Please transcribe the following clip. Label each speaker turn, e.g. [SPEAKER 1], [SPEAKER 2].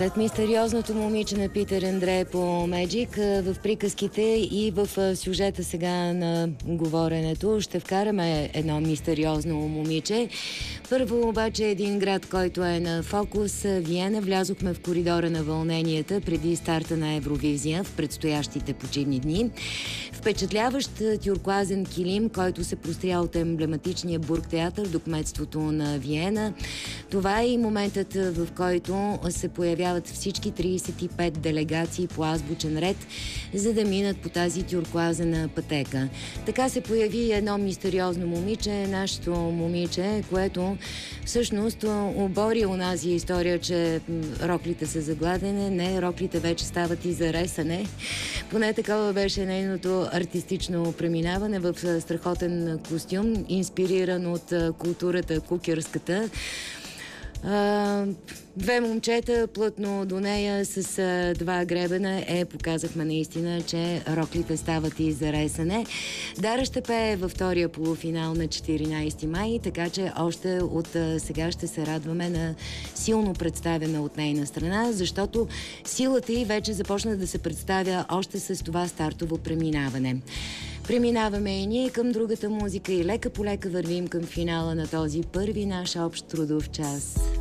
[SPEAKER 1] След мистериозното момиче на Питер Андре по Меджик, в приказките и в сюжета сега на говоренето ще вкараме едно мистериозно момиче. Първо обаче един град, който е на фокус, Виена. Влязохме в коридора на вълненията преди старта на Евровизия в предстоящите почивни дни. Впечатляващ тюркоазен килим, който се простря от емблематичния Бургтеатър до кметството на Виена. Това е и моментът, в който се появяват всички 35 делегации по азбучен ред, за да минат по тази тюркоазена пътека. Така се появи едно мистериозно момиче, нашето момиче, което всъщност обори онази история, че роклите са за гладене. Не, роклите вече стават и за ресане. Поне такова беше нейното артистично преминаване в страхотен костюм, инспириран от културата кукерската. Две момчета плътно до нея с два гребена. Показахме наистина, че роклите стават и за ресане. Дара ще пее във втория полуфинал на 14 май, така че още от сега ще се радваме на силно представена от нейна страна, защото силата й вече започна да се представя още с това стартово преминаване. Преминаваме и ние към другата музика и лека по лека вървим към финала на този първи наш общ трудов час.